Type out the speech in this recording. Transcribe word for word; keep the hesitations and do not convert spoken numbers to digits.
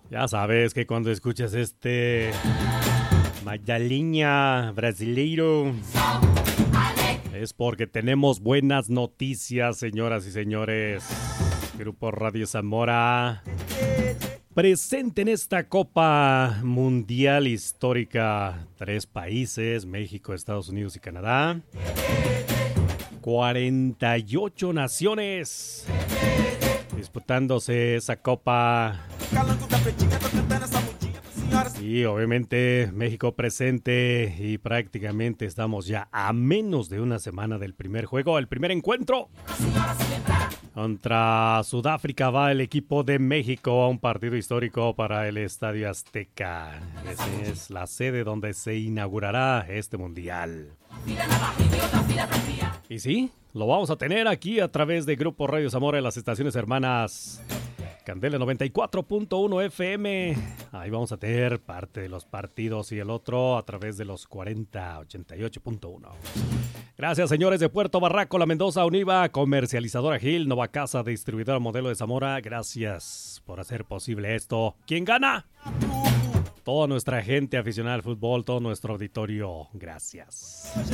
Ya sabes que cuando escuchas este Magdalena brasileiro es porque tenemos buenas noticias, señoras y señores. Grupo Radio Zamora presente en esta Copa Mundial Histórica. Tres países, México, Estados Unidos y Canadá. cuarenta y ocho naciones disputándose esa Copa. Y obviamente México presente y prácticamente estamos ya a menos de una semana del primer juego, el primer encuentro. Contra Sudáfrica va el equipo de México a un partido histórico para el Estadio Azteca. Esa es la sede donde se inaugurará este mundial. Y sí, lo vamos a tener aquí a través de Grupo Radio Zamora en las estaciones hermanas Candela noventa y cuatro punto uno F M. Ahí vamos a tener parte de los partidos y el otro a través de los cuarenta ochenta y ocho punto uno. Gracias, señores de Puerto Barraco, La Mendoza, Univa, Comercializadora Gil, Nova Casa, Distribuidora Modelo de Zamora. Gracias por hacer posible esto. ¿Quién gana? Toda nuestra gente aficionada al fútbol, todo nuestro auditorio. Gracias.